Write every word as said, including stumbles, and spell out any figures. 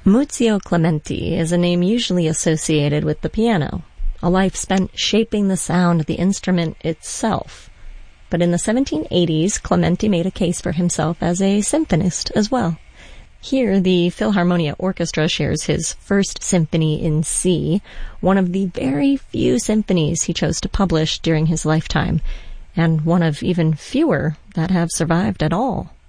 Muzio Clementi is a name usually associated with the piano, a life spent shaping the sound of the instrument itself. But in the seventeen eighties, Clementi made a case for himself as a symphonist as well. Here, the Philharmonia Orchestra shares his first symphony in C, one of the very few symphonies he chose to publish during his lifetime, and one of even fewer that have survived at all.